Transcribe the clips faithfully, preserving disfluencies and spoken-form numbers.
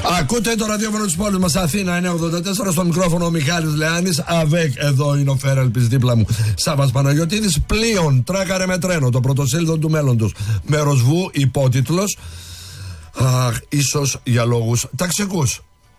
Ακούτε το ραδιόφωνο της πόλης μας Αθήνα εννιακόσια ογδόντα τέσσερα, στο μικρόφωνο ο Μιχάλης Λεάνης. ΑΒΕΚ, εδώ είναι ο Φέρελπης δίπλα μου Σάββας Παναγιωτίδης. Πλοίον, τράκαρε με τρένο, το πρωτοσέλιδο του μέλλοντος. Μέρος Βου, υπότιτλος. Αχ, ίσως για λόγους ταξικούς.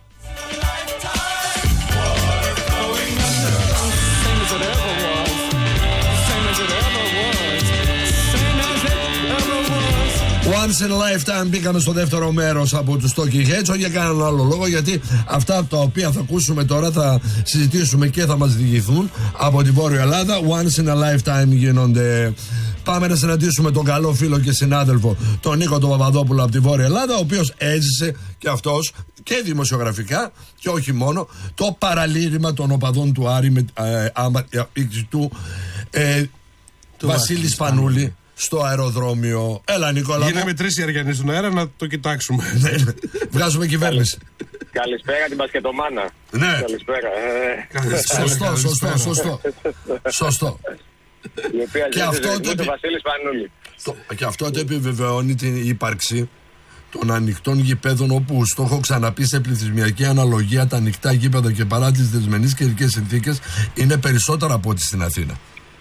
Once in a lifetime μπήκαμε στο δεύτερο μέρος από τους Talking Heads, όχι για κανέναν άλλο λόγο, γιατί αυτά τα οποία θα ακούσουμε τώρα θα συζητήσουμε και θα μας διηγηθούν από τη Βόρεια Ελλάδα. Once in a lifetime γίνονται. Πάμε να συναντήσουμε τον καλό φίλο και συνάδελφο, τον Νίκο τον Παπαδόπουλο από τη Βόρεια Ελλάδα, ο οποίος έζησε και αυτός και δημοσιογραφικά και όχι μόνο το παραλήρημα των οπαδών του Άρη με, ε, άμα, ε, του, ε, του Βασίλη Σπανούλη στο αεροδρόμιο. Έλα, Νικόλα. Γίναμε τρεις οι Αριανοί στον αέρα, να το κοιτάξουμε. Βγάζουμε κυβέρνηση. Καλησπέρα την Μπασκετομάνα. Ναι. Καλησπέρα. Ε. Σωστό, σωστό, σωστό. Σωστό. Η οποία και αυτό το, επι... Βασίλη Σπανούλη. Το... Και αυτό το επιβεβαιώνει την ύπαρξη των ανοιχτών γηπέδων, όπου στο έχω ξαναπεί σε πληθυσμιακή αναλογία τα ανοιχτά γήπεδα και παρά τις δεσμενείς καιρικές συνθήκες είναι περισσότερα από ό,τι στην Αθήνα.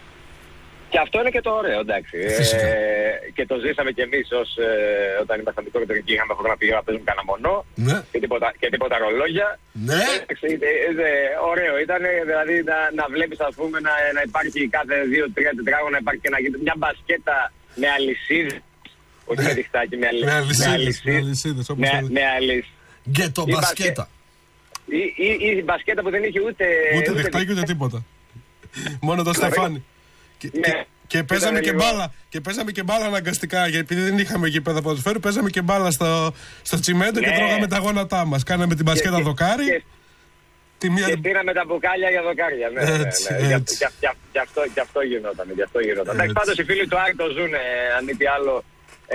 Και αυτό είναι και το ωραίο, εντάξει. Ε, και το ζήσαμε κι εμείς ως, ε, όταν ήμασταν μικρότεροι και είχαμε χρόνο να πηγαίνουμε να παίζουμε κανένα μονό. Ναι. Και τίποτα, και τίποτα ρολόγια. Ναι. Ε, ε, ε, ωραίο ήταν, δηλαδή να, να βλέπεις, ας πούμε, να, να υπάρχει κάθε δύο τρία τετράγωνα, να υπάρχει και να γίνει μια μπασκέτα με αλυσίδες. Όχι με διχτάκι, με αλυσίδες. Με αλυσίδες. Γκέτο μπασκέτα. Ή, ή, ή μπασκέτα που δεν είχε ούτε. Ούτε διχτάκι ούτε τίποτα. Μόνο το στεφάνι. Και, ναι. και, και, παίζαμε και, μπάλα, και παίζαμε και μπάλα αναγκαστικά, γιατί επειδή δεν είχαμε γήπεδα ποδοσφαίρου, παίζαμε και μπάλα στο, στο τσιμέντο, ναι. Και τρώγαμε τα γόνατά μας. Κάναμε την μπασκέτα και, δοκάρι. Και, τη μία... και πήραμε τα μπουκάλια για δοκάρια. Ναι, έτσι, ναι, ναι. έτσι. Και, και, και, αυτό, και αυτό γινόταν. Και αυτό γινόταν. Εντάξει, πάντως οι φίλοι του Άρη το ζουν, αν μη τι άλλο. Ε,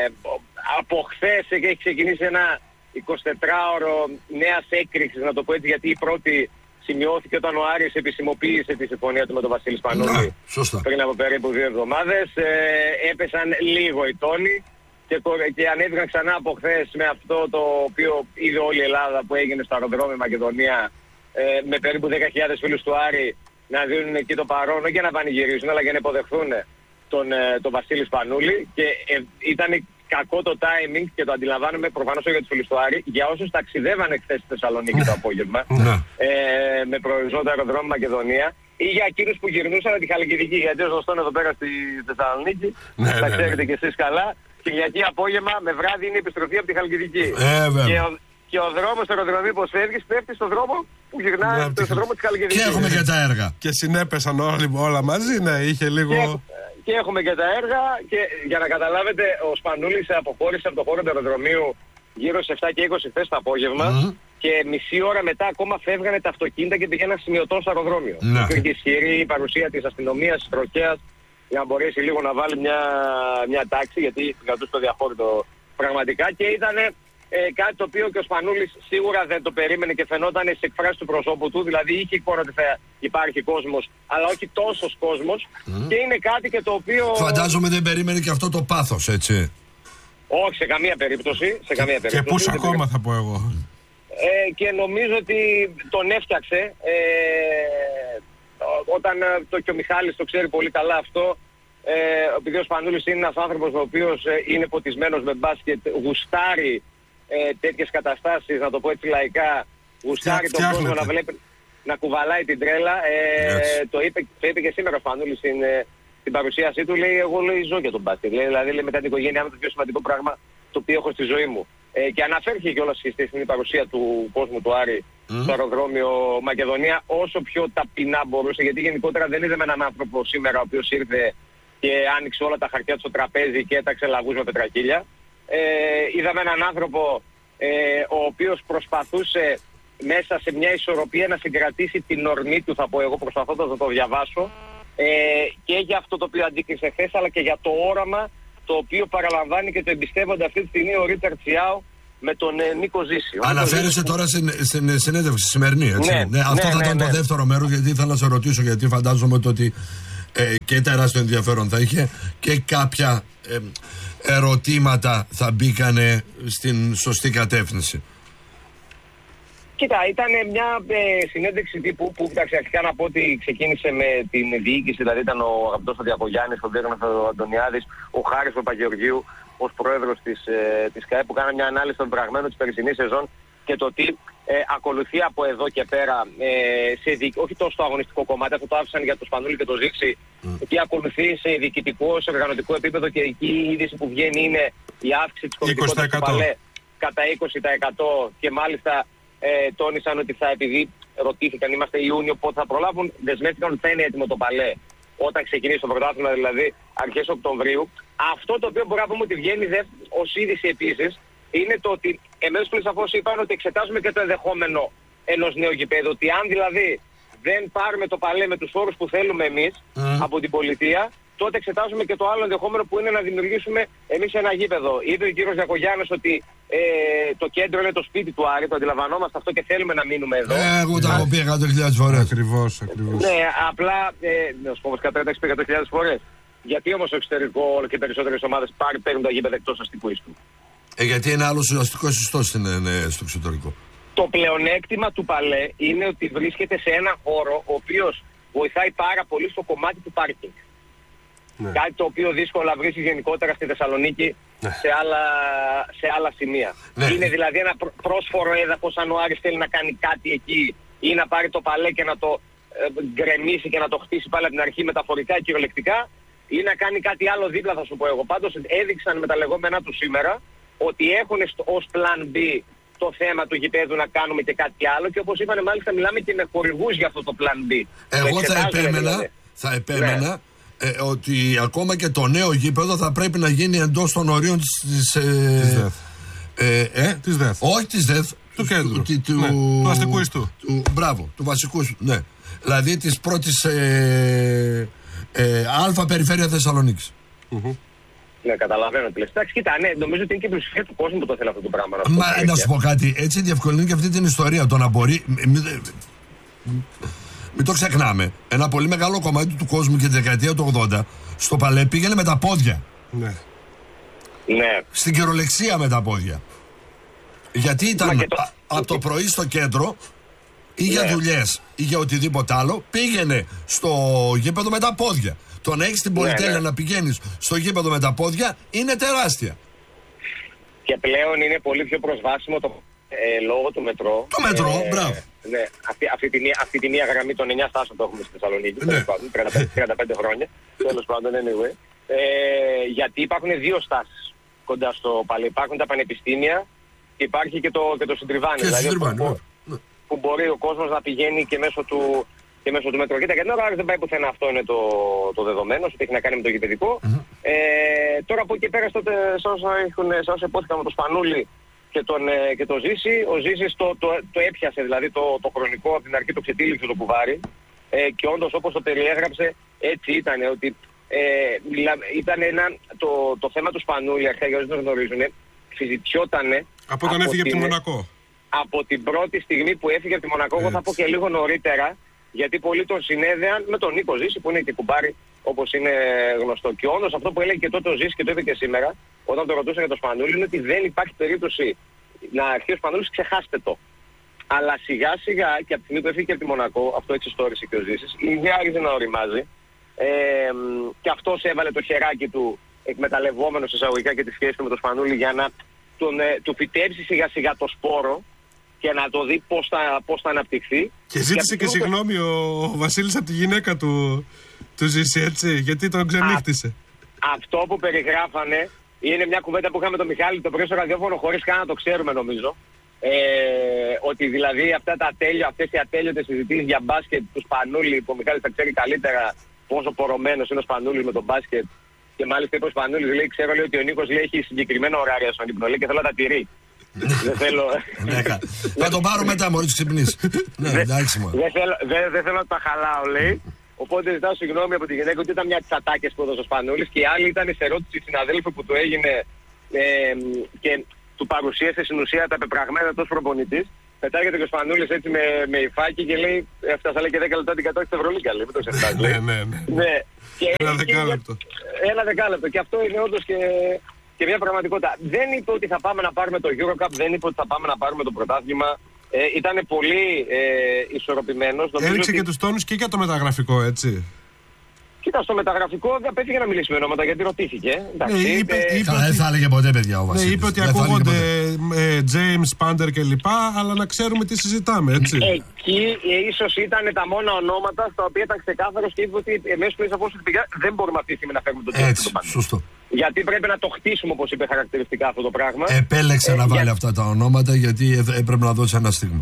από χθες έχει ξεκινήσει ένα εικοσιτετράωρο νέας έκρηξης, να το πω έτσι, γιατί η πρώτη σημειώθηκε όταν ο Άρης επισημοποίησε τη συμφωνία του με τον Βασίλη Σπανούλη πριν από περίπου δύο εβδομάδες. Ε, έπεσαν λίγο οι τόνοι και, και ανέβηκαν ξανά από χθες με αυτό το οποίο είδε όλη η Ελλάδα που έγινε στο αεροδρόμιο Μακεδονία, ε, με περίπου δέκα χιλιάδες φίλους του Άρη να δίνουν εκεί το παρόν, όχι για να πανηγυρίσουν αλλά για να υποδεχθούν τον, τον Βασίλη Σπανούλη. Και ε, ήταν κακό το timing και το αντιλαμβάνομαι προφανώς για τους φίλους του Άρη, για όσους ταξιδεύανε χθες στη Θεσσαλονίκη το απόγευμα ε, με προοριζόντα αεροδρόμιο Μακεδονία, ή για εκείνους που γυρνούσαν από τη Χαλκιδική, γιατί ως γνωστόν εδώ πέρα στη Θεσσαλονίκη, ναι, τα ναι, ξέρετε ναι. κι εσείς καλά, Κυριακή απόγευμα με βράδυ είναι η επιστροφή από τη Χαλκιδική. Ε, και, ο, και ο δρόμος στο αεροδρομίο πως φεύγεις πέφτει στον δρόμο που γυρνάει ναι, στον δρόμο της Χαλκιδικής. Και έχουμε και τα έργα. Και συνέπεσαν όλοι, όλα μαζί, ναι, είχε λίγο... Και, και έχουμε και τα έργα και για να καταλάβετε, ο Σπανούλης αποχώρησε από το χώρο του αεροδρομίου γύρω σε επτά και είκοσι χθες το απόγευμα mm. και μισή ώρα μετά ακόμα φεύγανε τα αυτοκίνητα και πήγαιναν σημειωτό στο αεροδρόμιο. Mm. Υπήρχε ισχυρή η παρουσία της αστυνομίας, της τροχέας, για να μπορέσει λίγο να βάλει μια, μια τάξη, γιατί κρατούσε το διαχώρητο πραγματικά, και ήταν ε, κάτι το οποίο και ο Σπανούλης σίγουρα δεν το περίμενε και φαινόταν σε εκφράσεις του προσώπου του, δηλαδή είχε εικόνα ότι θα υπάρχει κόσμος, αλλά όχι τόσος κόσμος mm. και είναι κάτι και το οποίο... Φαντάζομαι δεν περίμενε και αυτό το πάθος, έτσι. Όχι, σε καμία περίπτωση. Σε καμία περίπτωση. Και πούς ακόμα θα πω εγώ. Ε, και νομίζω ότι τον έφτιαξε. Ε, όταν το και ο Μιχάλης το ξέρει πολύ καλά αυτό, ε, επειδή ο Σπανούλης είναι ένας άνθρωπος ο οποίος είναι ποτισμένος με μπάσκετ, γουστάρει ε, τέτοιες καταστάσεις, να το πω έτσι λαϊκά, γουστάρει τον κόσμο να βλέπει, να κουβαλάει την τρέλα. Ε, το, είπε, το είπε και σήμερα ο Σπανούλης στην, στην παρουσίασή του, λέει, εγώ λέει, ζω για τον μπάσκετ. Λέει, δηλαδή λέει, μετά την οικογένειά μου το πιο σημαντικό πράγμα το οποίο έχω στη ζωή μου. Ε, και αναφέρθηκε κιόλας στην παρουσία του κόσμου του Άρη mm. στο αεροδρόμιο Μακεδονία όσο πιο ταπεινά μπορούσε, γιατί γενικότερα δεν είδαμε έναν άνθρωπο σήμερα ο οποίος ήρθε και άνοιξε όλα τα χαρτιά του στο τραπέζι και έταξε λαγούς με πετρακίλια. Ε, είδαμε έναν άνθρωπο ε, ο οποίος προσπαθούσε μέσα σε μια ισορροπία να συγκρατήσει την ορμή του, θα πω εγώ, προσπαθώντας να το διαβάσω, ε, και για αυτό το οποίο αντίκρισε χθες, αλλά και για το όραμα το οποίο παραλαμβάνει και το εμπιστεύονται αυτή τη στιγμή ο Ρίτσαρτ Σιάου με τον ε, Νίκο Ζήση. Αναφέρεσαι τώρα στην, στην συνέντευξη σημερινή, έτσι. Ναι, ναι, αυτό ναι, θα ναι, ήταν ναι. το δεύτερο μέρος, γιατί ήθελα να σε ρωτήσω, γιατί φαντάζομαι ότι ε, και τεράστιο ενδιαφέρον θα είχε και κάποια ε, ερωτήματα θα μπήκανε στην σωστή κατεύθυνση. Κοίτα, ήταν μια ε, συνέντευξη τύπου που εντάξει, αρχικά να πω ότι ξεκίνησε με την διοίκηση, δηλαδή ήταν ο αγαπητός ο Διαπογιάννης, ο Διέγωνος ο Αντωνιάδης, ο Χάρης Παπαγεωργίου ως πρόεδρος της, ε, της ΚΑΕ, που κάνανε μια ανάλυση των πραγμένων της περσινής σεζόν και το τι ε, ακολουθεί από εδώ και πέρα, ε, σε δι... όχι τόσο στο αγωνιστικό κομμάτι, αυτό το άφησαν για το Σπανούλη και το Ζήξη, mm. τι ακολουθεί σε διοικητικό, σε οργανωτικό επίπεδο, και εκεί η είδηση που βγαίνει είναι η αύξηση της κομματικότητας του Παλέ κατά είκοσι τοις εκατό, και μάλιστα ε, τόνισαν ότι θα, επειδή ρωτήθηκαν είμαστε Ιούνιο πότε θα προλάβουν, δεσμεύτηκαν ότι θα είναι έτοιμο το Παλέ όταν ξεκινήσει το πρωτάθλημα, δηλαδή αρχές Οκτωβρίου. Αυτό το οποίο μπορούμε να πούμε ότι βγαίνει δε, ως είδηση επίσης, είναι το ότι εμείς πλην σαφώς είπαν ότι εξετάζουμε και το ενδεχόμενο ενός νέου γηπέδου. Ότι αν δηλαδή δεν πάρουμε το Παλέ με τους όρους που θέλουμε εμείς mm. από την πολιτεία, τότε εξετάζουμε και το άλλο ενδεχόμενο που είναι να δημιουργήσουμε εμείς ένα γήπεδο. Είπε ο κύριος Διακογιάννης ότι ε, το κέντρο είναι το σπίτι του Άρη, το αντιλαμβανόμαστε αυτό και θέλουμε να μείνουμε εδώ. Ε, εγώ τα έχω πει εκατό χιλιάδες φορές. Ακριβώς, ακριβώς. Ναι, απλά, ε, να σου πω όμως κατά ένταξη εκατό χιλιάδες φορές. Γιατί όμως στο εξωτερικό όλο και περισσότερες ομάδες παίρνουν τα γήπεδα εκτός αστικού ιστού? Ε, γιατί είναι άλλος αστικός ιστός στο εξωτερικό. Το πλεονέκτημα του Παλέ είναι ότι βρίσκεται σε ένα χώρο ο οποίος βοηθάει πάρα πολύ στο κομμάτι του πάρκινγκ. Ναι. Κάτι το οποίο δύσκολα βρίσκει γενικότερα στη Θεσσαλονίκη, ναι, σε, άλλα, σε άλλα σημεία. Ναι. Είναι δηλαδή ένα πρόσφορο έδαφος αν ο Άρης θέλει να κάνει κάτι εκεί ή να πάρει το Παλέ και να το ε, γκρεμίσει και να το χτίσει πάλι από την αρχή μεταφορικά και κυριολεκτικά, ή να κάνει κάτι άλλο δίπλα, θα σου πω εγώ. Πάντως έδειξαν με τα λεγόμενά του σήμερα ότι έχουν ως plan B το θέμα του γηπέδου να κάνουμε και κάτι άλλο, και όπως είπανε μάλιστα μιλάμε και με χορηγούς για αυτό το plan B. Εγώ θα επέμενα, δηλαδή. θα επέμενα ναι. ε, ότι ακόμα και το νέο γήπεδο θα πρέπει να γίνει εντός των ορίων της, ε, της ΔΕΘ. Ε, ε, της ΔΕΘ. Όχι της ΔΕΘ. Του κέντρου. Του, του, ναι, του, του αστικού ιστού. Του, μπράβο, του βασικού ιστού. Ναι. Δηλαδή της πρώτης ε, ε, αλφα περιφέρεια Θεσσαλονίκης. Mm-hmm. Ναι, καταλαβαίνω τι λες. Εντάξει, κοίτα, ναι, νομίζω ότι είναι και η πλειοψηφία του κόσμου που το θέλει αυτό το πράγμα. Να, Μα, να σου πω κάτι, έτσι διευκολύνει και αυτή την ιστορία. Το να μπορεί. Μην μη το ξεχνάμε. Ένα πολύ μεγάλο κομμάτι του κόσμου και τη δεκαετία του ογδόντα στο Παλέ πήγαινε με τα πόδια. Ναι. Ναι. Στην κυριολεξία με τα πόδια. Γιατί ήταν το... από το πρωί στο κέντρο ή για ναι. δουλειές ή για οτιδήποτε άλλο, πήγαινε στο γήπεδο με τα πόδια. Το να έχεις την πολυτέλεια ναι, ναι. να πηγαίνεις στο γήπεδο με τα πόδια είναι τεράστια. Και πλέον είναι πολύ πιο προσβάσιμο το, ε, λόγω του μετρό. Το μετρό, ε, μπράβο. Ναι, αυτή, αυτή, τη, αυτή τη μία γραμμή των εννιά στάσεων το έχουμε στη Θεσσαλονίκη, ναι. πάντων, τριάντα πέντε χρόνια, τέλος πάντων, anyway. Ε, γιατί υπάρχουν δύο στάσεις κοντά στο Παλέ. Υπάρχουν τα πανεπιστήμια και υπάρχει και το, και το Συντριβάνι. Και δηλαδή, Συντριβάνι, που, ναι. που μπορεί ο κόσμος να πηγαίνει και μέσω του... και μέσω του μετρό. Κοίτα, γιατί ο Άρης δεν πάει πουθενά, αυτό είναι το, το δεδομένο, ότι έχει να κάνει με το γηπεδικό. Mm-hmm. Ε, τώρα από εκεί πέρα, σε όσα, έχουν, σε όσα υπόθηκαν με το Σπανούλη και τον, και το Ζήση, ο Ζήσης το, το, το έπιασε, δηλαδή το, το χρονικό, από την αρχή το ξετύλιξε το κουβάρι. Ε, και όντως όπως το περιέγραψε, έτσι ήταν, ότι ε, ήταν ένα, το, το θέμα του Σπανούλη, αρχικά για όσοι το γνωρίζουν, συζητιότανε από όταν έφυγε από τη Μονακό. Από την πρώτη στιγμή που έφυγε από τη Μονακό, εγώ θα πω και λίγο νωρίτερα, γιατί πολλοί τον συνέδεαν με τον Νίκο Ζήση, που είναι και κουμπάρι, όπως είναι γνωστό. Και όντως αυτό που έλεγε και τότε ο Ζήσης και το είπε και σήμερα, όταν το ρωτούσαν για το Σπανούλη, είναι ότι δεν υπάρχει περίπτωση να αρχίσει ο Σπανούλης, ξεχάστε το. Αλλά σιγά σιγά και από τη στιγμή που έφυγε από τη Μονακό, αυτό εξιστόρισε και ο Ζήσης, η ιδέα άρχισε να οριμάζει. Ε, και αυτός έβαλε το χεράκι του, εκμεταλλευόμενος εισαγωγικά και τη σχέση του με τον Σπανούλη, για να τον, ε, του φυτέψει σιγά σιγά το σπόρο και να το δει πώς θα, πώς θα αναπτυχθεί. Και ζήτησε και, και συγγνώμη ο, ο Βασίλης από τη γυναίκα του, του Ζήση, έτσι, γιατί τον ξενύχτησε. Αυτό που περιγράφανε είναι μια κουβέντα που είχαμε τον Μιχάλη το πρωί στο ραδιόφωνο, χωρίς καν να το ξέρουμε νομίζω. Ε, ότι δηλαδή αυτά τα ατέλεια, αυτές οι ατέλειωτες συζητήσεις για μπάσκετ του Σπανούλη, που ο Μιχάλης θα ξέρει καλύτερα πόσο πορωμένος είναι ο Σπανούλης με τον μπάσκετ. Και μάλιστα είπε ο Σπανούλης, λέει, ξέρω λέει, ότι ο Νίκος λέει, έχει συγκεκριμένα ωράρια στον ύπνο, λέει, και θέλω να τα τηρεί. Δεν θέλω. Θα τον πάρω μετά μόλις ξυπνήσει. Δεν θέλω να τα χαλάω, λέει. Οπότε ζητάω συγγνώμη από τη γυναίκα, ότι ήταν μια από τις ατάκες που έδωσε ο Σπανούλης, και η άλλη ήταν σε ερώτηση συναδέλφου που του έγινε ε, και του παρουσίασε στην ουσία τα πεπραγμένα του ως προπονητής. Πετάγεται και ο Σπανούλης έτσι με, με υφάκι και λέει: έφτασα λέει και δέκα λεπτά την κατώχεια της Ευρωλίγκα. Λέει, μην το ξεχνάς. Ναι, ναι, ναι. ναι. Και ένα δεκάλεπτο. Ένα δεκάλεπτο. Και αυτό είναι όντως και, και μια πραγματικότητα. Δεν είπε ότι θα πάμε να πάρουμε το Eurocup, δεν είπε ότι θα πάμε να πάρουμε το πρωτάθλημα. Ε, ήταν πολύ ε, ισορροπημένος. Έριξε ότι... και τους τόνους και για το μεταγραφικό, έτσι. Κοίτα, στο μεταγραφικό δεν απέφυγε να μιλήσει με ονόματα γιατί ρωτήθηκε. Εντάξει, ναι, είπε, ε, είπε Καλά, ότι... δεν θα έλεγε ποτέ, παιδιά, ο Βασίλης. Ναι, είπε ότι ακούγονται ε, James, Πάντερ κλπ. Αλλά να ξέρουμε τι συζητάμε, έτσι. Εκεί ε, ίσως ήταν τα μόνα ονόματα στα οποία ήταν ξεκάθαρος και είπε ότι εμείς πριν από όσο πήγα δεν μπορούμε αυτή τη στιγμή να φέρουμε τον τόπο. Έτσι, σωστό. Γιατί πρέπει να το χτίσουμε, όπως είπε χαρακτηριστικά αυτό το πράγμα. Επέλεξε ε, να βάλει για... αυτά τα ονόματα γιατί έπρεπε να δώσει ένα στίγμα.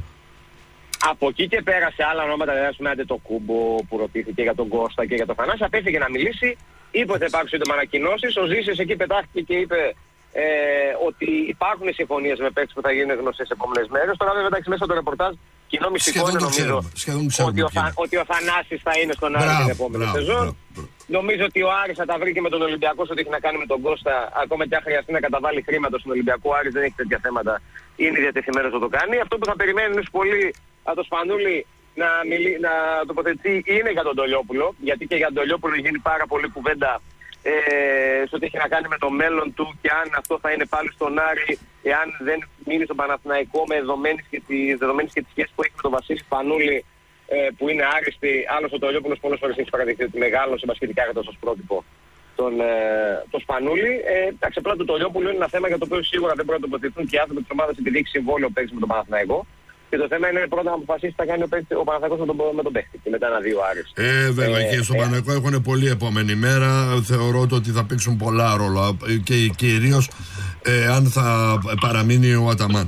Από εκεί και πέρα σε άλλα ονόματα, δηλαδή με άντε το Κούμπο που ρωτήθηκε για τον Κώστα και για τον Θανάση, απέφυγε να μιλήσει, είπε ότι θα υπάρξουν σύντομα ανακοινώσεις. Ο Ζήσης εκεί πετάχτηκε και είπε ε, ότι υπάρχουν συμφωνίες με παίκτες που θα γίνουν γνωστές τις επόμενες μέρες. Τώρα βέβαια εντάξει μέσα το ρεπορτάζ κοινό μυστικό είναι νομίζω ότι ο, θα, ότι ο Θανάσης θα είναι στον Άρη την επόμενη μπράβο, σεζόν. Μπράβο, μπράβο. Νομίζω ότι ο Άρης θα τα βρει και με τον Ολυμπιακό σε ό,τι έχει να κάνει με τον Κώστα. Ακόμα και αν χρειαστεί να καταβάλει χρήματα στον Ολυμπιακό, ο Άρης δεν έχει τέτοια θέματα. Είναι διατεθειμένος να το κάνει. Αυτό που θα περιμένουν πολύ από το Σπανούλη να, μιλεί, να τοποθετηθεί είναι για τον Ντολιόπουλο. Γιατί και για τον Ντολιόπουλο γίνει πάρα πολύ κουβέντα ε, σε ό,τι έχει να κάνει με το μέλλον του και αν αυτό θα είναι πάλι στον Άρη, εάν δεν μείνει στον Παναθηναϊκό με δεδομένες και τις σχέσεις που έχει με τον Βασίλη Σπανούλη, ε, που είναι άριστη. Άλλος ο Ντολιόπουλος πολλές φορές έχει παραδειχθεί ότι μεγάλωσε μπασκετικά για τόσο πρότυπο τον, ε, τον Σπανούλη. Ε, εντάξει, απλά το Ντολιόπουλο είναι ένα θέμα για το οποίο σίγουρα δεν πρέπει να τοποθετηθούν και οι άνθρωποι της ομάδας επειδή έχει συμβόλαιο παίξει με τον Παναθηναϊκό. Και το θέμα είναι πρώτα να αποφασίσει τι θα κάνει ο, ο Παναθηναϊκός με τον, με τον παίχτη. Και μετά να δει ο Άρης. Ε, βέβαια. Ε, και στον ε, Παναθηναϊκό ε, έχουν πολύ επόμενη μέρα. Θεωρώ ότι θα παίξουν πολλά ρόλα. Και κυρίως ε, αν θα παραμείνει ο Αταμάν.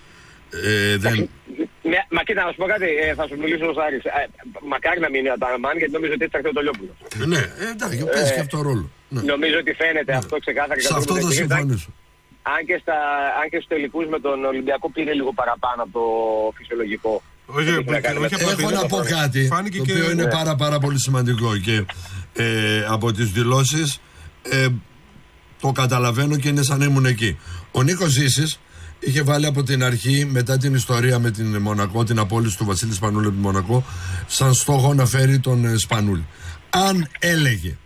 Ε, δεν... Ναι, μα κοίτα, να σου πω κάτι, ε, θα σου μιλήσω ως Άρης. Ε, μακάρι να μείνει ο Αταμάν γιατί νομίζω ότι έτσι θα έρθει ο Ντολιόπουλος. Ναι, εντάξει, παίζει και αυτό ρόλο. Ναι. Νομίζω ότι φαίνεται ναι. αυτό ξεκάθαρα. Σε αυτό θα συμφωνήσω. Αν και, στα, αν και στους τελικούς με τον Ολυμπιακό πήρε λίγο παραπάνω από το φυσιολογικό. Όχι, έχω να πω κάτι το οποίο και... είναι ναι. πάρα πάρα πολύ σημαντικό και ε, από τις δηλώσεις ε, το καταλαβαίνω και είναι σαν να ήμουν εκεί. Ο Νίκος Ζήσης είχε βάλει από την αρχή, μετά την ιστορία με την Μονακό, την απόλυση του Βασίλη Σπανούλη από την Μονακό, σαν στόχο να φέρει τον Σπανούλη. Αν έλεγε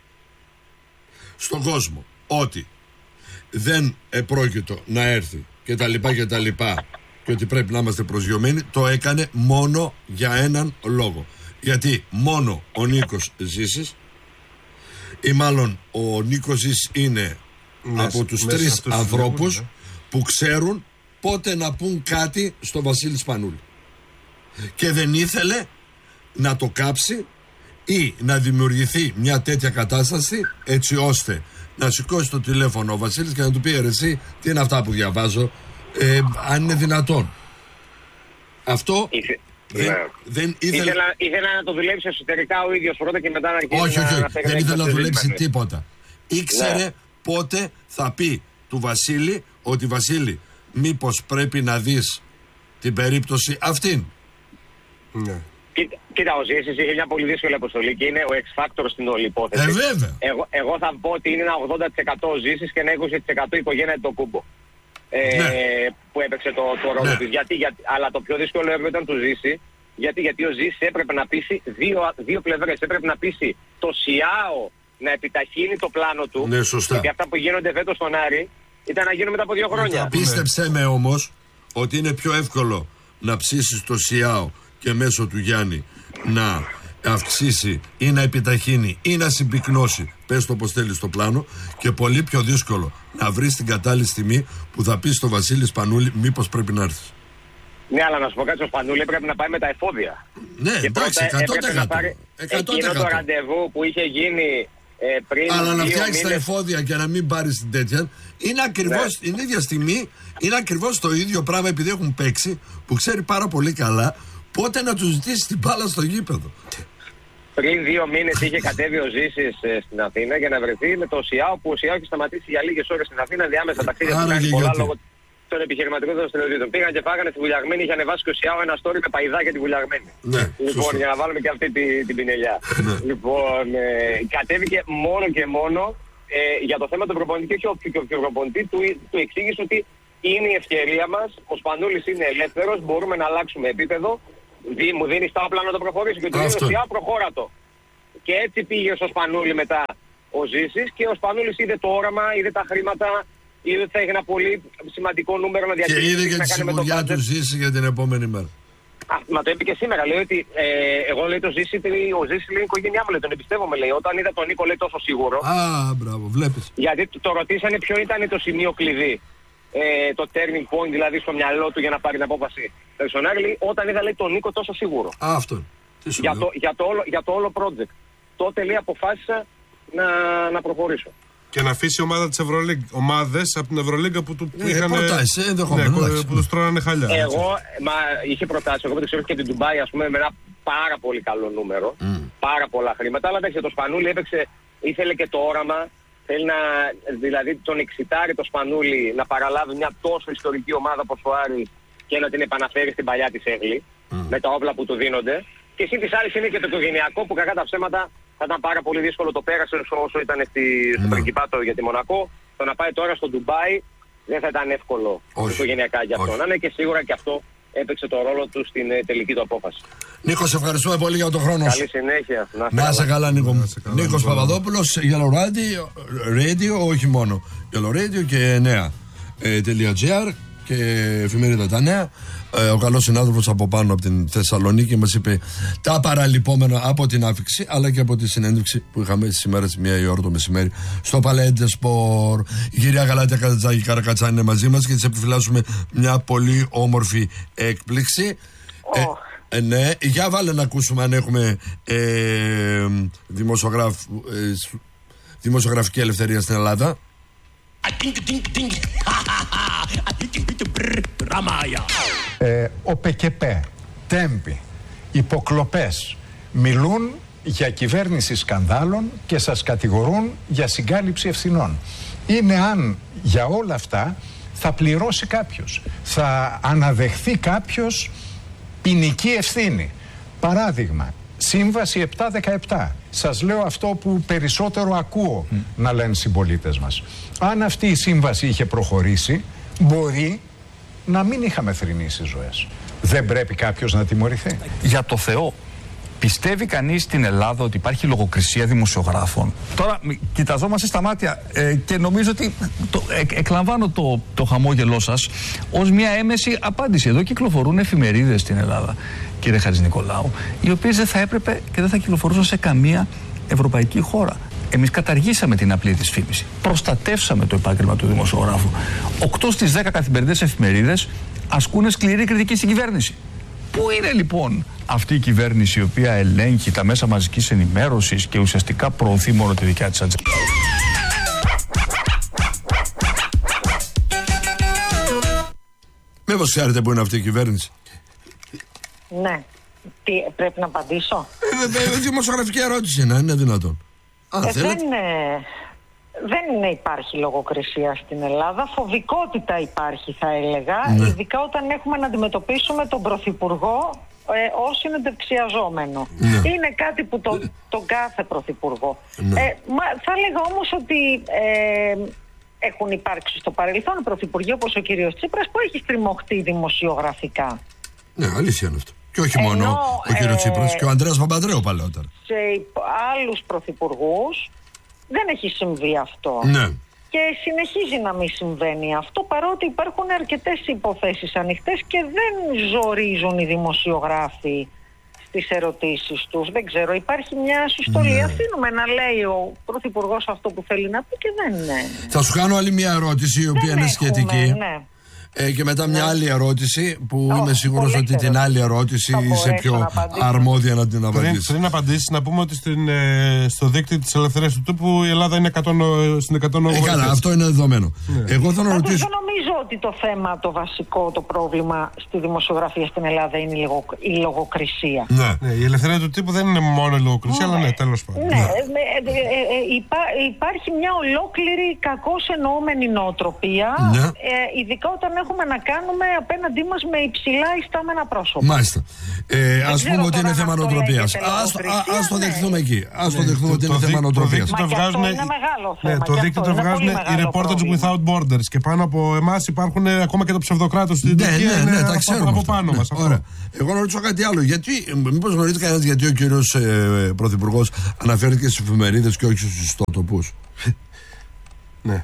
στον κόσμο ότι δεν επρόκειτο να έρθει και τα λοιπά και τα λοιπά και ότι πρέπει να είμαστε προσγειωμένοι, το έκανε μόνο για έναν λόγο. Γιατί μόνο ο Νίκος Ζήσης ή μάλλον ο Νίκος Ζήσης είναι μέσα, από τους τρεις ανθρώπους ναι. που ξέρουν πότε να πούν κάτι στο Βασίλη Σπανούλη. Και δεν ήθελε να το κάψει ή να δημιουργηθεί μια τέτοια κατάσταση έτσι ώστε να σηκώσει το τηλέφωνο ο Βασίλης και να του πει εσύ τι είναι αυτά που διαβάζω, ε, αν είναι δυνατόν. Αυτό Ήθε, δεν, ναι. δεν ήθελε... ήθελα, ήθελα να το δουλέψει εσωτερικά ο ίδιος πρώτα και μετά να αρχίσει όχι, όχι, να, όχι. να δεν ήθελε να δουλέψει ναι. τίποτα. Ήξερε ναι. πότε θα πει του Βασίλη ότι Βασίλη μήπως πρέπει να δεις την περίπτωση αυτήν. Ναι. Κοίτα, κοίτα, ο Ζήσης είχε μια πολύ δύσκολη αποστολή και είναι ο X-Factor στην όλη υπόθεση. Ε, βέβαια. Εγώ, εγώ θα πω ότι είναι ένα ογδόντα τοις εκατό ο Ζήσης και ένα είκοσι τοις εκατό η οικογένεια του Κούμπο. Ε, ναι. Που έπαιξε το, το ρόλο ναι. της. Γιατί, γιατί, αλλά το πιο δύσκολο έργο ήταν του Ζήση. Γιατί, γιατί ο Ζήσης έπρεπε να πείσει δύο, δύο πλευρές. Έπρεπε να πείσει το ΣΙΑΟ να επιταχύνει το πλάνο του. Ναι, σωστά. Γιατί αυτά που γίνονται φέτος στον Άρη ήταν να γίνουν μετά από δύο χρόνια. Πίστεψέ με όμως ότι είναι πιο εύκολο να ψήσεις το ΣΙΑΟ και μέσω του Γιάννη να αυξήσει ή να επιταχύνει ή να συμπυκνώσει, πες το πως θέλεις το πλάνο, και πολύ πιο δύσκολο να βρεις την κατάλληλη στιγμή που θα πεις στο Βασίλη Σπανούλη μήπως πρέπει να έρθεις. Ναι, αλλά να σου πω κάτι, ο Σπανούλη πρέπει να πάει με τα εφόδια. Ναι, και εντάξει, εκατό τοις εκατό. Να πάρει εκείνο το ραντεβού που είχε γίνει ε, πριν. Αλλά να φτιάξεις τα εφόδια και να μην πάρεις την τέτοια είναι ακριβώς ναι. την ίδια στιγμή, είναι ακριβώς το ίδιο πράγμα επειδή έχουν παίξει, που ξέρει πάρα πολύ καλά πότε να του ζητήσει την μπάλα στο γήπεδο. Πριν δύο μήνες είχε κατέβει ο Ζήσης ε, στην Αθήνα για να βρεθεί με το ΣΙΑΟ, που ο ΣΙΑΟ έχει σταματήσει για λίγες ώρες στην Αθήνα, διάμεσα ταξίδια που κάνει πολλά λόγω των επιχειρηματικών των δραστηριοτήτων. Πήγαν και φάγανε στη Βουλιαγμένη, είχε ανεβάσει και ο ΣΙΑΟ ένα story με παϊδάκια τη Βουλιαγμένη. Ναι, λοιπόν, σωστό. Για να βάλουμε και αυτή την, την πινελιά. Ναι. Λοιπόν, ε, κατέβηκε μόνο και μόνο ε, για το θέμα του προπονητή και ο, και ο προπονητή του, του εξήγησε ότι είναι η ευκαιρία μας, ο Σπανούλης είναι ελεύθερος, μπορούμε να αλλάξουμε επίπεδο. Δι, μου δίνει τα όπλα να το προχωρήσει και του λέει ουσιά προχώρα το. Και έτσι πήγε στο Σπανούλη μετά ο Ζήσης και ο Σπανούλης είδε το όραμα, είδε τα χρήματα, είδε ότι θα έχει ένα πολύ σημαντικό νούμερο να διαχειριστεί. Και είδε και τη σιγουριά του Ζήση για την επόμενη μέρα. Α, μα το είπε και σήμερα. Λέει ότι ε, εγώ λέει το Ζήση, ο Ζήση λέει η οικογένειά μου, λέει, τον εμπιστεύομαι. Λέει, όταν είδα τον Νίκο, λέει τόσο σίγουρο. Α, μπράβο, βλέπεις. Γιατί το ρωτήσανε ποιο ήταν το σημείο κλειδί. Ε, το turning point δηλαδή στο μυαλό του για να πάρει την απόφαση. Λέει, όταν είδα λέει, τον Νίκο τόσο σίγουρο. Α, αυτό. Για το, για, το όλο, για το όλο project. Τότε λέει αποφάσισα να, να προχωρήσω. Και να αφήσει η ομάδα της Ευρωλίγκα. Ομάδες από την Ευρωλίγκα που του ε, είχαν. Προτάσεις, ενδεχομένω. Ναι, που του τρώνανε χαλιά. Εγώ, μα είχε προτάσει. Εγώ δεν ξέρω και την Ντουμπάι, ας πούμε, με ένα πάρα πολύ καλό νούμερο. Mm. Πάρα πολλά χρήματα. Αλλά εντάξει, το Σπανούλι έπαιξε, ήθελε και το όραμα. Θέλει να, δηλαδή τον εξητάρει το Σπανούλι να παραλάβει μια τόσο ιστορική ομάδα όπως ο Άρης και να την επαναφέρει στην παλιά της έγκλη mm. με τα όπλα που του δίνονται. Και εσύ της άλλης είναι και το οικογενειακό που κακά τα ψέματα θα ήταν πάρα πολύ δύσκολο. Το πέρασε όσο ήταν στη, mm. στο Πρικυπάτο για τη Μονακό. Το να πάει τώρα στο Ντουμπάι δεν θα ήταν εύκολο οικογενειακά για αυτό. Να είναι και σίγουρα και αυτό έπαιξε το ρόλο του στην τελική του απόφαση. Νίκο, σε ευχαριστούμε πολύ για τον χρόνο σου. Καλή συνέχεια. Να είσαι καλά, Νίκο. Νίκος Παπαδόπουλος, Yellow Radio, όχι μόνο Yellow Radio και νέα.gr και εφημερίδα Τα Νέα. Ε, ο καλός συνάδελφος από πάνω από την Θεσσαλονίκη μας είπε τα παραλυπόμενα από την άφηξη αλλά και από τη συνέντευξη που είχαμε σήμερα στις μία η ώρα το μεσημέρι στο Παλέντε Σπορ. Η κυρία Γαλάτια Κατατζάκη Καρακατσάνη είναι μαζί μας και της επιφυλάσσουμε μια πολύ όμορφη έκπληξη. Oh. Ε, ε, ναι, για βάλε να ακούσουμε αν έχουμε ε, δημοσιογράφ, ε, δημοσιογραφική ελευθερία στην Ελλάδα. Ε, ο ΠΚΠ, τέμπη, υποκλοπές μιλούν για κυβέρνηση σκανδάλων και σας κατηγορούν για συγκάλυψη ευθυνών. Είναι αν για όλα αυτά θα πληρώσει κάποιος, θα αναδεχθεί κάποιος ποινική ευθύνη. Παράδειγμα, Σύμβαση επτά δεκαεπτά. Σας λέω αυτό που περισσότερο ακούω mm. να λένε συμπολίτες μας. Αν αυτή η σύμβαση είχε προχωρήσει, μπορεί να μην είχαμε θρηνήσει ζωές. Δεν πρέπει κάποιος να τιμωρηθεί. Για το Θεό, πιστεύει κανείς στην Ελλάδα ότι υπάρχει λογοκρισία δημοσιογράφων? Τώρα κοιταζόμαστε στα μάτια ε, και νομίζω ότι το, ε, εκλαμβάνω το, το χαμόγελό σας ως μια έμεση απάντηση. Εδώ κυκλοφορούν εφημερίδες στην Ελλάδα, κύριε Χατζηνικολάου, οι οποίες δεν θα έπρεπε και δεν θα κυκλοφορούσαν σε καμία ευρωπαϊκή χώρα. Εμείς καταργήσαμε την απλή δυσφήμιση. Προστατεύσαμε το επάγγελμα του δημοσιογράφου. οκτώ στις δέκα καθημερινές εφημερίδες ασκούν σκληρή κριτική στην κυβέρνηση. Πού είναι λοιπόν αυτή η κυβέρνηση η οποία ελέγχει τα μέσα μαζικής ενημέρωσης και ουσιαστικά προωθεί μόνο τη δικιά της ατζέντα? Μήπως ξέρετε που είναι αυτή η κυβέρνηση? Ναι. Τι, πρέπει να απαντήσω? Ε, δημοσιογραφική ερώτηση είναι, είναι δυνατόν. Α, ε, δεν, ε, δεν είναι υπάρχει λογοκρισία στην Ελλάδα. Φοβικότητα υπάρχει, θα έλεγα, ναι. Ειδικά όταν έχουμε να αντιμετωπίσουμε τον Πρωθυπουργό ε, ως συνεντευξιαζόμενο. Ναι. Είναι κάτι που το, τον κάθε Πρωθυπουργό. Ναι. Ε, μα, θα έλεγα όμως ότι ε, έχουν υπάρξει στο παρελθόν Πρωθυπουργοί όπως ο κύριος Τσίπρας που έχει στριμωχτεί δημοσιογραφικά. Ναι, αλήθεια είναι αυτό. Και όχι μόνο Ενώ, ο κύριος ε, Τσίπρας, και ο Ανδρέας Παπανδρέου παλαιότερα. Σε άλλους πρωθυπουργούς δεν έχει συμβεί αυτό. Ναι. Και συνεχίζει να μην συμβαίνει αυτό, παρότι υπάρχουν αρκετές υποθέσεις ανοιχτές και δεν ζορίζουν οι δημοσιογράφοι στις ερωτήσεις τους. Δεν ξέρω, υπάρχει μια συστολή. Ναι. Αφήνουμε να λέει ο πρωθυπουργός αυτό που θέλει να πει και δεν είναι. Θα σου κάνω άλλη μια ερώτηση η οποία δεν είναι έχουμε, σχετική. Ναι. Ε, και μετά μια ναι. άλλη ερώτηση που oh, είμαι σίγουρος ότι ερώτηση. την άλλη ερώτηση είσαι πιο αρμόδια να την απαντήσεις. Πριν, πριν απαντήσεις, να πούμε ότι στην, ε, στο δίκτυο της ελευθερίας του τύπου η Ελλάδα είναι εκατό, στην εκατόν ογδόντα. Ε, καλά, αυτό είναι δεδομένο. Ναι. Εγώ θέλω να ρωτήσω. Δεν νομίζω ότι το θέμα, το βασικό, το πρόβλημα στη δημοσιογραφία στην Ελλάδα είναι η, λογο, η λογοκρισία. Ναι. ναι, η ελευθερία του τύπου δεν είναι μόνο η λογοκρισία, ναι. αλλά ναι, τέλος πάντων. Ναι, ναι. Ε, ε, ε, υπά, υπάρχει μια ολόκληρη κακώς εννοούμενη νοοτροπία, ναι. ε, ειδικά όταν έχουμε να κάνουμε απέναντί μας με υψηλά ιστάμενα πρόσωπα. Μάλιστα. Ε, ας πούμε ότι είναι θέμα νοοτροπίας. Ας το δεχθούμε εκεί. Ας το δεχθούμε ότι είναι θέμα νοοτροπίας. Μα και αυτό είναι μεγάλο θέμα. Το δίκτυο το βγάζουν οι Reporters Without Borders και πάνω από εμάς υπάρχουν ακόμα και το ψευδοκράτος στην Τουρκία. Ναι, ναι, τα ξέρουμε από πάνω μας. Εγώ να ρωτήσω κάτι άλλο. Μήπως γνωρίζετε κανένας γιατί ο κύριος Πρωθυπουργός αναφέρθηκε στις εφημερίδες και όχι στους ιστότοπους? Ναι.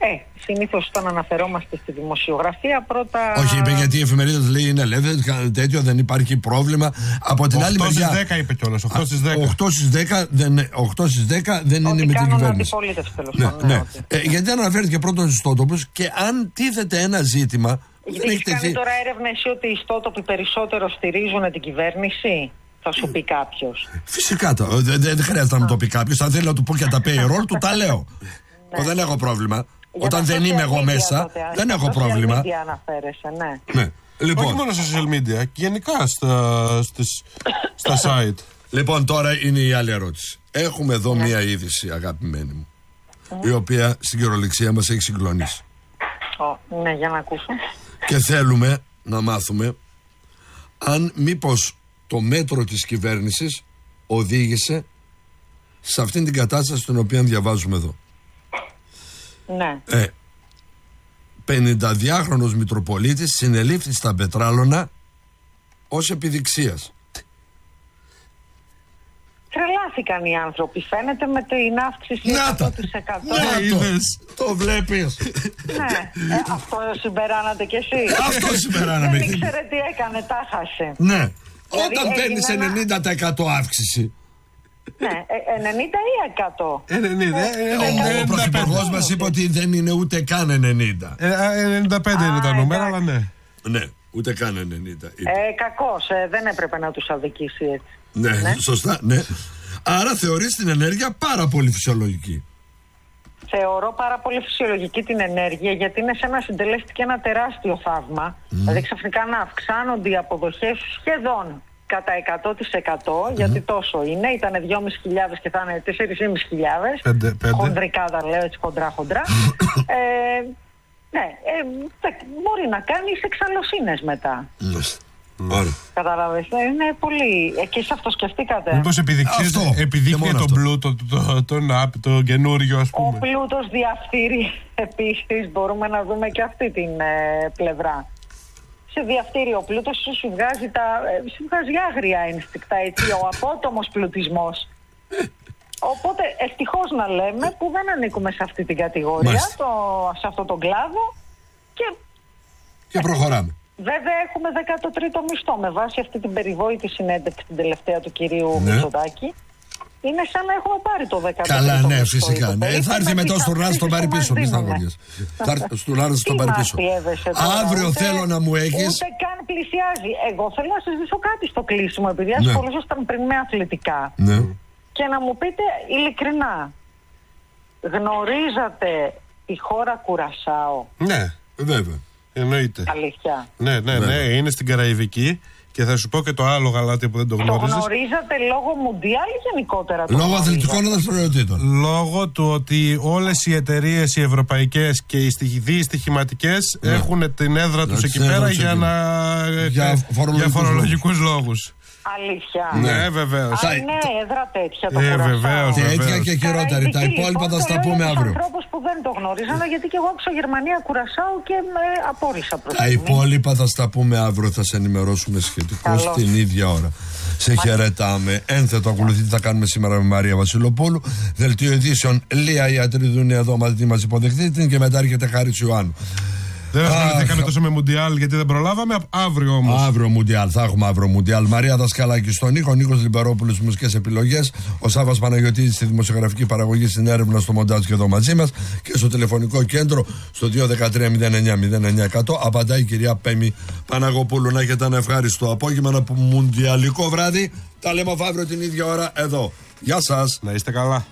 Ε, συνήθως όταν αναφερόμαστε στη δημοσιογραφία πρώτα... Όχι, είπε γιατί η εφημερίδα του λέει είναι ελεύθερη, τέτοιο, δεν υπάρχει πρόβλημα. Από την άλλη μεριά... οκτώ στις δέκα είπε κιόλας, οκτώ στις δέκα. οκτώ στις δέκα δεν, οκτώ στις δέκα δεν ότι είναι με την κυβέρνηση. Αντιπολίτευση, τέλος ναι, πάντων, ναι. ναι, Ε, γιατί αναφέρθηκε πρώτον στους ιστότοπους και αν τίθεται ένα ζήτημα... Γιατί έχει κάνει τεθεί... τώρα έρευνα εσύ ότι οι ιστότοποι περισσότερο στηρίζουν την κυβέρνηση, θα σου πει κάποιος. Φυσικά το. Δεν, δεν χρειάζεται να μου το πει κάποιος. Αν θέλει να του πω για τα payroll του, τα λέω. Ναι. Δεν έχω πρόβλημα. Για Όταν δεν είμαι εγώ μέσα, τότε, δεν έχω πρόβλημα. Social media αναφέρεσαι, ναι. ναι. Λοιπόν. Όχι μόνο στα social media, γενικά στα, στις, στα site. Λοιπόν, τώρα είναι η άλλη ερώτηση. Έχουμε εδώ μία είδηση, αγαπημένη μου, η οποία στην κυριολεξία μας έχει συγκλονίσει. Oh, ναι, για να ακούσω. Και θέλουμε να μάθουμε αν μήπως το μέτρο της κυβέρνησης οδήγησε σε αυτήν την κατάσταση την οποία διαβάζουμε εδώ. Ναι. Ε, πενηνταδυάχρονος Μητροπολίτης συνελήφθη στα Πετράλωνα ως επιδειξίας. Τρελάθηκαν οι άνθρωποι, φαίνεται, με την αύξηση εκατό τοις εκατό. Ναι, το, το βλέπεις. Ναι, ε, αυτό συμπεράνατε κι εσύ. Αυτό συμπεράναμε. Δεν ήξερε τι έκανε, τα χάσε. Ναι, όταν παίρνεις ένα... ενενήντα τοις εκατό αύξηση. Ναι, ενενήντα ή εκατό. ενενήντα. Ο πρωθυπουργός μας είπε ότι δεν είναι ούτε καν ενενήντα. ενενήντα πέντε είναι τα νούμερα, αλλά ναι. Ναι, ούτε καν ενενήντα. Ε, κακώς, ε, δεν έπρεπε να τους αδικήσει έτσι. Ναι, ναι, σωστά, ναι. Άρα θεωρείς την ενέργεια πάρα πολύ φυσιολογική. Θεωρώ πάρα πολύ φυσιολογική την ενέργεια, γιατί είναι σαν να συντελέστηκε ένα τεράστιο θαύμα. Mm. Δηλαδή ξαφνικά να αυξάνονται οι αποδοχές σχεδόν κατά εκατό τοις εκατό, mm. γιατί τόσο είναι. Ήταν δυόμισι χιλιάδες και θα είναι τέσσερις χιλιάδες πεντακόσιες. Χοντρικά τα λέω, έτσι χοντρά χοντρά. ε, ναι, ε, μπορεί να κάνεις εξαλλοσύνες μετά. Mm. Ωραία. Καταλαβες, είναι πολύ. Και σε αυτό σκεφτήκατε. Μήπως επιδείχνει τον πλούτο, τον app, το καινούριο, ας πούμε. Ο πλούτος διαφθείρει επίσης, μπορούμε να δούμε και αυτή την ε, πλευρά. Σε διαφθείρει ο πλούτος, σου βγάζει, τα, ε, σου βγάζει άγρια ένστικτα, έτσι, ο απότομος πλουτισμός. Οπότε ευτυχώς να λέμε που δεν ανήκουμε σε αυτή την κατηγορία, το, σε αυτό τον κλάδο και, και προχωράμε. Βέβαια έχουμε δέκατο τρίτο μισθό με βάση αυτή την περιβόητη συνέντευξη την τελευταία του κυρίου ναι. Μητσοτάκη. Είναι σαν να έχουμε πάρει το δέκατο τρίτο Καλά, ναι, μισθό, φυσικά. Ναι. Θα έρθει μετά στο Τουρνάρ στον πάρει πίσω. Μη σταγόριες. Θα έρθει στο Τουρνάρ στον πάρει πίσω. Αύριο ούτε, θέλω να μου έχεις. Ούτε καν πλησιάζει. Εγώ θέλω να συζητήσω κάτι στο κλείσιμο, επειδή ναι. ασχολούσασταν πριν με αθλητικά. Ναι. Και να μου πείτε ειλικρινά, γνωρίζατε τη χώρα Κουρασάο? Ναι, βέβαια. Εννοείται. Αλήθεια. Ναι, ναι, ναι, είναι στην Καραϊβική και θα σου πω και το άλλο γαλάτι που δεν το γνώριζες. Το γνωρίζατε λόγω Μουντιάλ ή γενικότερα? Λόγω αθλητικών δραστηριοτήτων. Λόγω του ότι όλες οι εταιρείες οι ευρωπαϊκές και οι δύο στοιχηματικές ναι. έχουν την έδρα τους εκεί πέρα για, να... για φορολογικούς, για φορολογικούς λόγους. Αλήθεια. Ναι, βεβαίως. Α, είναι έδρα τέτοια το ε, Κουρασάο. βεβαίως, τέτοια και χειρότερη. Τα υπόλοιπα θα στα πούμε αύριο. Ανθρώπους που δεν το γνωρίζανε, γιατί και εγώ άκουσα Γερμανία Κουρασάου και με απόρρισα προς τα υπόλοιπα θα στα πούμε αύριο. Θα σε ενημερώσουμε σχετικώς την ίδια ώρα. Σε χαιρετάμε. Ένθετο ακολουθεί τι θα κάνουμε σήμερα με Μαρία Βασιλοπούλου. Δελτίο ειδήσεων Λία Ιατρίδου είναι εδώ μαζί μας, υποδεχτείτε την, και μετά έρχεται Χάρης Ιωάννου. Δεν ασχοληθήκαμε τόσο με Μουντιάλ γιατί δεν προλάβαμε. Αύριο όμως. Αύριο Μουντιάλ, θα έχουμε αύριο Μουντιάλ. Μαρία Δασκαλάκη στον ήχο, Νίκος Λιμπερόπουλος στις μουσικές επιλογές, ο Σάββας Παναγιωτίδης στη δημοσιογραφική παραγωγή, στην έρευνα, στο μοντάζ και εδώ μαζί μας, και στο τηλεφωνικό κέντρο στο δύο ένα τρία μηδέν εννιά μηδέν εννιά εκατό απαντάει η κυρία Πέμη Παναγοπούλου. Να έχετε ένα ευχάριστο απόγευμα, ένα μουντιαλικό βράδυ. Τα λέμε αύριο την ίδια ώρα εδώ. Γεια σας. Να είστε καλά.